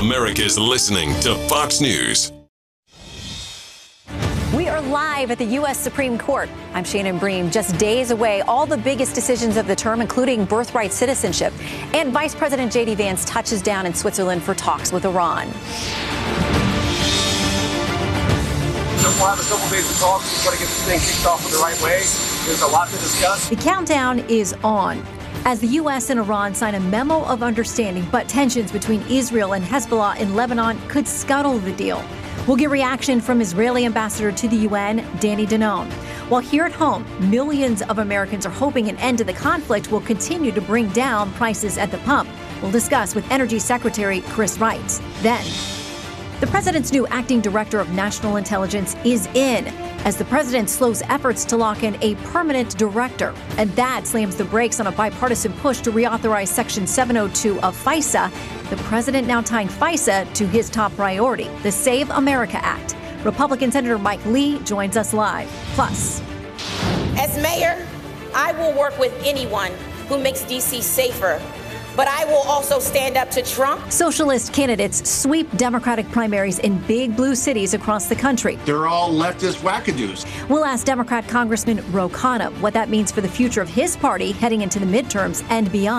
America's listening to Fox News. We are live at the U.S. Supreme Court. I'm Shannon Bream. Just days away, all the biggest decisions of the term, including birthright citizenship. And Vice President J.D. Vance touches down in Switzerland for talks with Iran. We'll have a couple days of talks. We've got to get this thing kicked off in the right way. There's a lot to discuss. The countdown is on as the U.S. and Iran sign a memo of understanding, but tensions between Israel and Hezbollah in Lebanon could scuttle the deal. We'll get reaction from Israeli ambassador to the UN, Danny Danon. While here at home, millions of Americans are hoping an end to the conflict will continue to bring down prices at the pump. We'll discuss with Energy Secretary Chris Wright. Then, the president's new acting director of national intelligence is in as the president slows efforts to lock in a permanent director. And that slams the brakes on a bipartisan push to reauthorize Section 702 of FISA. The president now tying FISA to his top priority, the Save America Act. Republican Senator Mike Lee joins us live. Plus, as mayor, I will work with anyone who makes D.C. safer. But I will also stand up to Trump. Socialist candidates sweep Democratic primaries in big blue cities across the country. They're all leftist wackadoos. We'll ask Democrat Congressman Ro Khanna what that means for the future of his party heading into the midterms and beyond.